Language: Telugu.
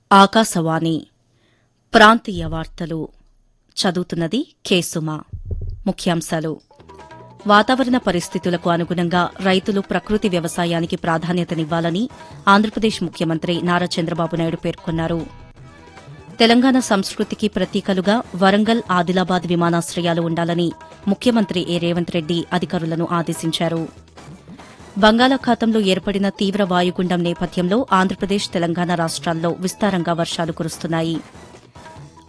ఆకాశవాణి ప్రాంతీయ వార్తలు చదువుతున్నది కేసుమా. ముఖ్యాంశాలు: వాతావరణ పరిస్థితులకు అనుగుణంగా రైతులు ప్రకృతి వ్యవసాయానికి ప్రాధాన్యతనివ్వాలని ఆంధ్రప్రదేశ్ ముఖ్యమంత్రి నారా చంద్రబాబు నాయుడు పేర్కొన్నారు. తెలంగాణ సంస్కృతికి ప్రతీకలుగా వరంగల్, ఆదిలాబాద్ విమానాశ్రయాలు ఉండాలని ముఖ్యమంత్రి రేవంత్ రెడ్డి అధికారులను ఆదేశించారు. బంగాళాఖాతంలో ఏర్పడిన తీవ్ర వాయుగుండం నేపథ్యంలో ఆంధ్రప్రదేశ్, తెలంగాణ రాష్ట్రాల్లో విస్తారంగా వర్షాలు కురుస్తున్నాయి.